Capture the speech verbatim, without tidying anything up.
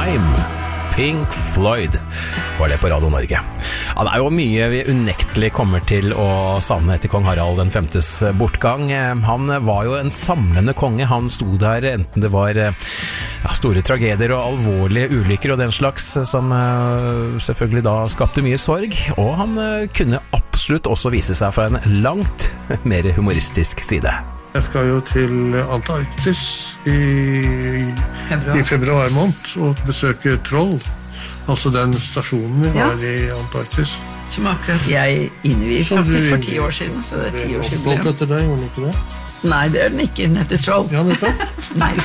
Time. Pink Floyd var det på Radio Norge. Ja, det er jo mye vi unektelig kommer til å savne etter kong Harald den femtes bortgang. Han var jo en samlende konge. Han sto der enten det var ja, store tragedier og alvorlige ulykker og den slags som uh, selvfølgelig da skapte mye sorg. Og han uh, kunne absolutt også vise seg fra en langt mer humoristisk side. Jeg skal jo til Antarktis i februar, i februar måned og besøke Troll, altså den stasjonen vi har ja. I Antarktis. Som akkurat jeg innviet faktisk for ti år siden, så det er ti års jubileum. Stolt etter deg, var den ikke det? Nei, det er den ikke, den heter Troll. Ja, nettopp. Nei.